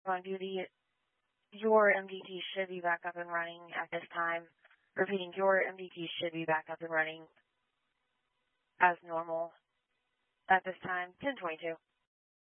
on duty. Your MDT should be back up and running at this time. Repeating, your MDT should be back up and running as normal at this time, 10:22.